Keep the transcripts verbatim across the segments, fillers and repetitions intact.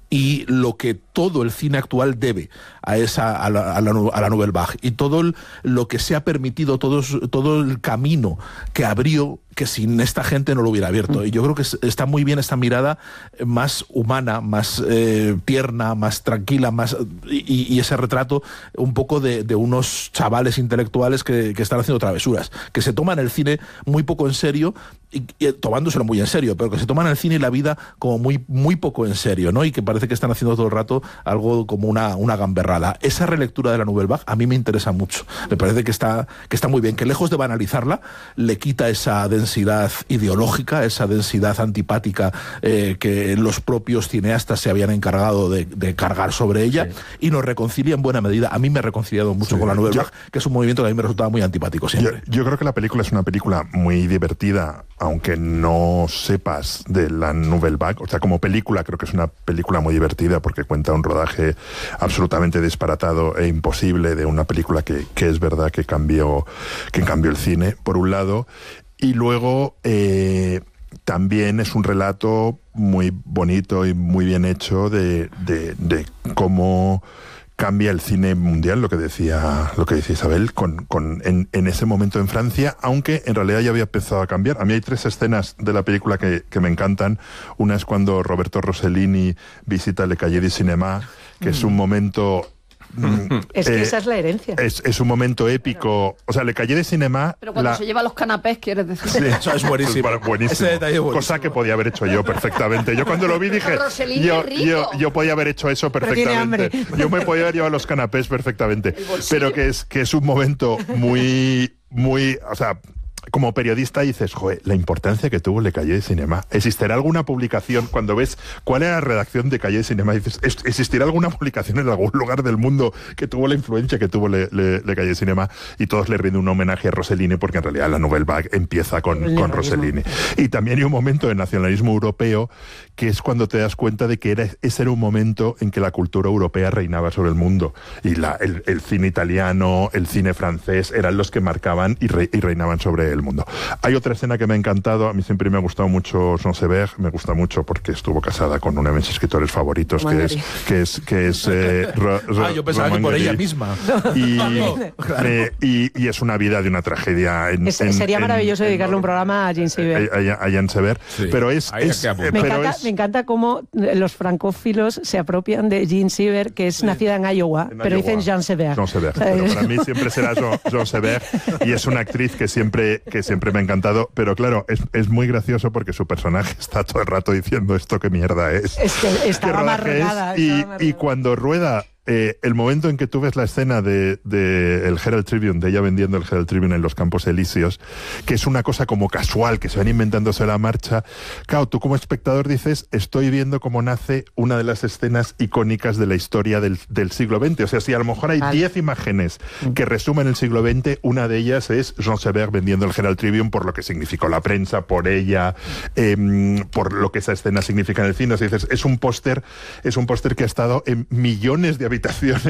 y lo que todo el cine actual debe a esa a la, a la, a la Nouvelle Vague, y todo el, lo que se ha permitido, todo, todo el camino que abrió, que sin esta gente no lo hubiera abierto. Y yo creo que está muy bien esta mirada más humana, más eh, tierna, más tranquila, más y, y ese retrato un poco de, de unos chavales intelectuales que, que están haciendo travesuras, que se toman el cine muy poco en serio, y, y tomándoselo muy en serio, pero que se toman el cine y la vida como muy, muy poco en serio, ¿no? Y que parece que están haciendo todo el rato algo como una, una gamberrada. Esa relectura de la Nouvelle Vague a mí me interesa mucho. Me parece que está, que está muy bien, que lejos de banalizarla, le quita esa densidad ideológica, esa densidad antipática eh, que los propios cineastas se habían encargado de, de cargar sobre ella, sí. Y nos reconcilia en buena medida. A mí me ha reconciliado mucho sí. con la Nouvelle Vague, que es un movimiento que a mí me resultaba muy antipático siempre. Yo, yo creo que la película es una película muy divertida, aunque no sepas de la Nouvelle Vague. O sea, como película creo que es una película muy divertida porque cuenta un rodaje absolutamente disparatado e imposible de una película que, que es verdad que cambió, que cambió el cine, por un lado. Y luego eh, también es un relato muy bonito y muy bien hecho de, de, de cómo cambia el cine mundial, lo que decía, lo que decía Isabel, con, con, en, en ese momento en Francia, aunque en realidad ya había empezado a cambiar. A mí hay tres escenas de la película que, que me encantan. Una es cuando Roberto Rossellini visita Le Cahiers du Cinéma, que mm. es un momento... Es que eh, esa es la herencia. Es, es un momento épico. O sea, Le Cahiers du Cinéma... Pero cuando la... se lleva los canapés, ¿quieres decir? Sí, eso es buenísimo. Es buenísimo. Ese detalle es buenísimo. Cosa que podía haber hecho yo perfectamente. Yo cuando lo vi dije, yo, yo, yo podía haber hecho eso perfectamente. Yo me podía haber llevado los canapés perfectamente. Pero que es, que es un momento muy, muy... O sea... Como periodista dices, joder, la importancia que tuvo Le Cahiers du Cinéma. ¿Existirá alguna publicación, cuando ves cuál era la redacción de Cahiers du Cinéma, dices, ¿existirá alguna publicación en algún lugar del mundo que tuvo la influencia que tuvo Le, Le, Le Cahiers du Cinéma? Y todos le rinden un homenaje a Rossellini, porque en realidad la Nouvelle Vague empieza con, con Rossellini. Y también hay un momento de nacionalismo europeo que es cuando te das cuenta de que era, ese era un momento en que la cultura europea reinaba sobre el mundo. Y la, el, el cine italiano, el cine francés, eran los que marcaban y, re, y reinaban sobre el mundo. Hay otra escena que me ha encantado, a mí siempre me ha gustado mucho Jean Seberg, me gusta mucho porque estuvo casada con uno de mis escritores favoritos, que es, que es que es eh, Ro, Ro, ah, yo pensaba que por ella misma. Y, no, claro. eh, y, y es una vida de una tragedia. En, es, en, sería en, maravilloso en, dedicarle en, un programa a Jean Seberg. A, a, a Jean Seberg, sí. Pero es, es, eh, me, pero encanta, es me encanta cómo los francófilos se apropian de Jean Seberg, que es sí. nacida en Iowa, en pero Iowa. Dicen Jean Seberg. Jean Seberg. Pero para mí siempre será Jean, Jean Seberg, y es una actriz que siempre que siempre me ha encantado. Pero claro, es, es muy gracioso porque su personaje está todo el rato diciendo esto qué mierda es. Es que estaba amargada. Y, y cuando rueda eh, el momento en que tú ves la escena de, de el Herald Tribune, de ella vendiendo el Herald Tribune en los Campos Elíseos, que es una cosa como casual, que se van inventándose la marcha, claro, tú como espectador dices, estoy viendo cómo nace una de las escenas icónicas de la historia del, del siglo veinte. O sea, si a lo mejor hay diez vale. imágenes que resumen el siglo veinte, una de ellas es Jean Seberg vendiendo el Herald Tribune por lo que significó la prensa, por ella, eh, por lo que esa escena significa en el cine. O sea, dices, es un póster, es un póster que ha estado en millones de habitaciones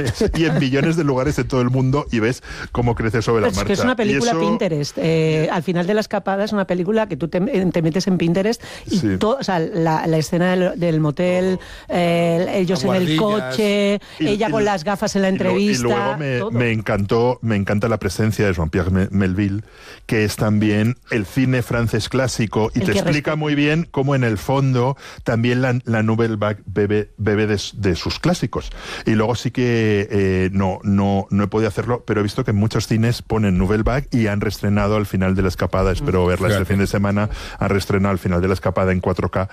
y en millones de lugares en todo el mundo, y ves cómo crece sobre la es marcha. Que es una película eso... Pinterest. Eh, al final de La Escapada es una película que tú te, te metes en Pinterest y sí. todo, o sea, la, la escena del, del motel, eh, ellos en el coche, y, ella y, con y, las gafas en la entrevista. Y, lo, y luego me, me encantó, me encanta la presencia de Jean-Pierre Melville, que es también el cine francés clásico, y el te explica respeta. muy bien cómo en el fondo también la, la Nouvelle Vague bebe, bebe de, de sus clásicos. Y luego sí que eh, no, no, no he podido hacerlo, pero he visto que muchos cines ponen Nouvelle Vague y han reestrenado al final de La Escapada, espero verla Fíjate. este fin de semana, han reestrenado al final de La Escapada en cuatro K.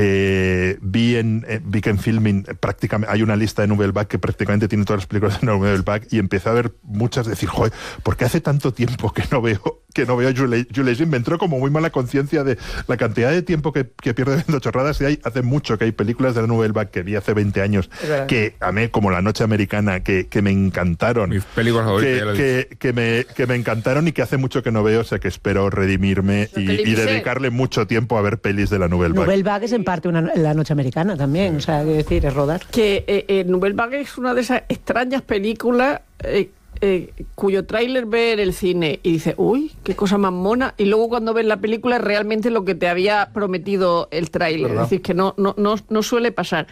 Eh, vi, en, eh, vi que en Filmin prácticamente hay una lista de Nouvelle Vague que prácticamente tiene todas las películas de Nouvelle Vague, y empecé a ver muchas, decir, joder, ¿por qué hace tanto tiempo que no veo que no veo a Jules Leguin? Me entró como muy mala conciencia de la cantidad de tiempo que, que pierde viendo chorradas, y hay, hace mucho que hay películas de la Nouvelle Vague que vi hace veinte años, que a mí, como La Noche Americana, que, que me encantaron. Mis películas favoritas. Que, que, que, me, que me encantaron y que hace mucho que no veo, o sea que espero redimirme y, y dedicarle mucho tiempo a ver pelis de la Nouvelle Vague. Nouvelle Vague es en parte una, La Noche Americana también, sí. o sea, es decir, es rodar. Que eh, eh, Nouvelle Vague es una de esas extrañas películas eh, Eh, cuyo tráiler ve en el cine y dice, uy, qué cosa más mona, y luego cuando ves la película es realmente lo que te había prometido el tráiler. Es decir, que no, no, no, no suele pasar.